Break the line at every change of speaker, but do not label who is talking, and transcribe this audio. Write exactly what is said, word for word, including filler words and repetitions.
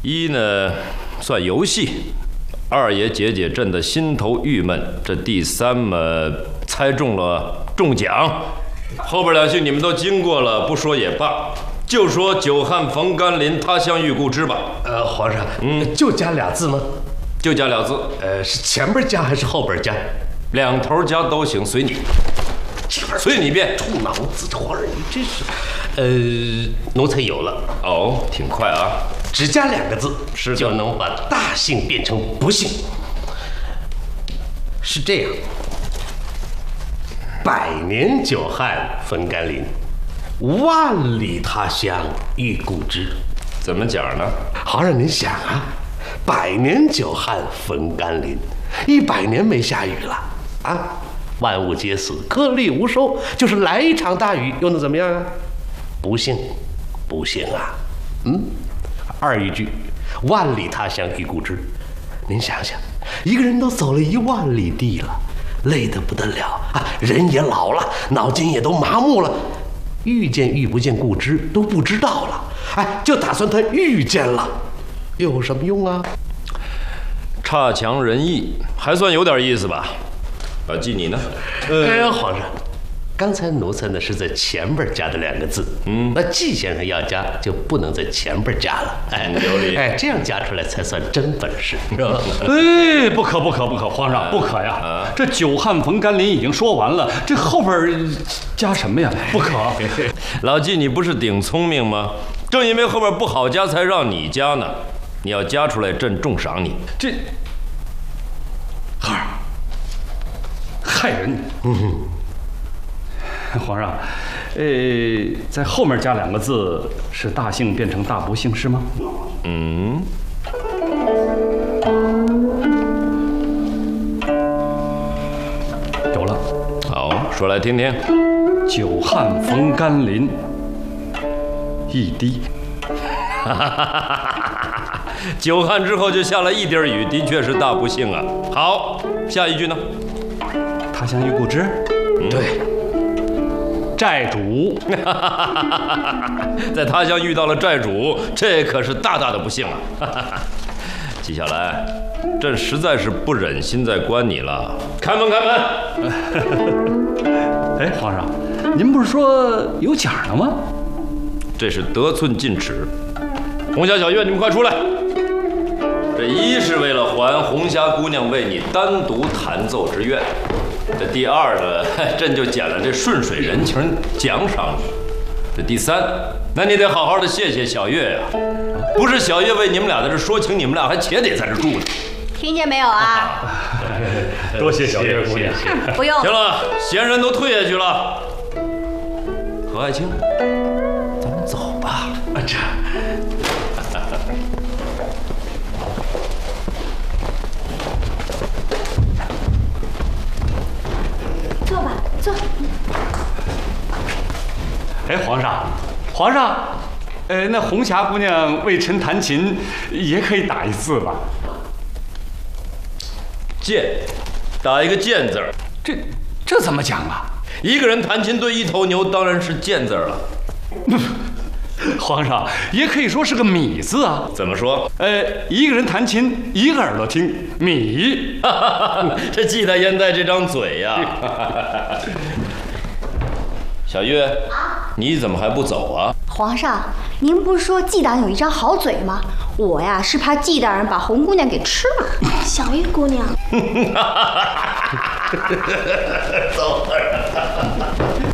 一呢算游戏，二也解解朕的心头郁闷，这第三嘛猜中了中奖。后边两句你们都经过了，不说也罢。就说久旱逢甘霖，他乡遇故知吧。
呃，皇上，嗯，就加俩字吗？
就加俩字。
呃，是前边加还是后边加？
两头加都行，随你。随你便。
臭脑子，皇上你真是……呃，奴才有了。
哦，挺快啊。
只加两个字，
是
就能把大幸变成不幸。是这样。百年久旱逢甘霖，万里他乡遇故知。
怎么讲呢？
皇上您想啊，百年久旱逢甘霖，一百年没下雨了啊，万物皆死，颗粒无收，就是来一场大雨，又能怎么样啊？不幸，不幸啊！嗯，二一句，万里他乡遇故知。您想想，一个人都走了一万里地了，累得不得了啊，人也老了，脑筋也都麻木了，遇见遇不见故知都不知道了，哎，就打算他遇见了，又有什么用啊？
差强人意，还算有点意思吧？老纪你呢？
呃，皇上，刚才奴才呢是在前边加的两个字，嗯，那季先生要加就不能在前边加了，哎，
有理，
哎，这样加出来才算真本事，是吧？
哎，不可不可不可，皇上不可呀！啊、这久旱逢甘霖已经说完了，这后边加什么呀？不可。
老纪，你不是顶聪明吗？正因为后边不好加，才让你加呢。你要加出来，朕重赏你。
这孩儿害人！嗯，皇上，呃，在后面加两个字，是大幸变成大不幸是吗？
嗯。
有了。
好，说来听听。
久旱逢甘霖，一滴。
久旱之后就下了一滴雨，的确是大不幸啊。好，下一句呢？
他乡遇故知。
嗯、
对。
债主，
在他乡遇到了债主，这可是大大的不幸啊！记下来，朕实在是不忍心再关你了。开门，开门！
哎，皇上，您不是说有奖了吗？
这是得寸进尺。红霞、小月，你们快出来！这一是为了还红霞姑娘为你单独弹奏之愿。这第二呢，朕就捡了这顺水人情奖赏你。这第三，那你得好好的谢谢小月呀、啊，不是小月为你们俩在这说情，你们俩还且得在这住呢。
听见没有啊？
多谢小月姑娘。
不用。
行了，闲人都退下去了。何爱卿，咱们走吧。
啊，这。
坐。
哎，皇上，皇上，呃，那红霞姑娘为臣弹琴，也可以打一字吧？
剑，打一个剑字儿。
这这怎么讲啊？
一个人弹琴对一头牛，当然是剑字儿了。
皇上也可以说是个米字啊。
怎么说？
呃，一个人弹琴，一个耳朵听，米。
这季大烟袋这张嘴呀、啊。小月，啊，你怎么还不走啊？
皇上，您不是说季大人有一张好嘴吗？我呀是怕季大人把红姑娘给吃了。
小月姑娘，
走。